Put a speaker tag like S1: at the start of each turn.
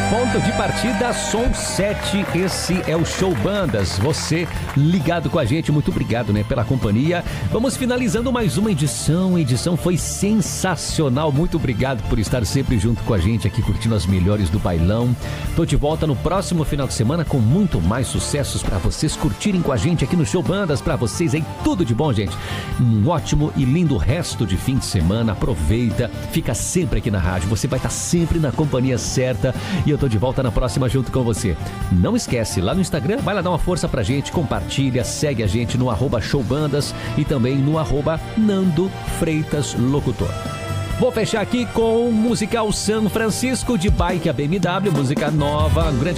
S1: Ponto de partida, som 7, esse é o Show Bandas. Você ligado com a gente, muito obrigado, né, pela companhia. Vamos finalizando mais uma edição. A edição foi sensacional, muito obrigado por estar sempre junto com a gente aqui, curtindo as melhores do bailão. Tô de volta no próximo final de semana com muito mais sucessos para vocês curtirem com a gente aqui no Show Bandas. Para vocês aí, tudo de bom, gente. Um ótimo e lindo resto de fim de semana. Aproveita, fica sempre aqui na rádio. Você vai estar sempre na companhia certa. E eu tô de volta na próxima junto com você. Não esquece, lá no Instagram, vai lá dar uma força pra gente, compartilha, segue a gente no @showbandas e também no @Nando Freitas Locutor. Vou fechar aqui com o musical San Francisco de Bike, a BMW, música nova. Um grande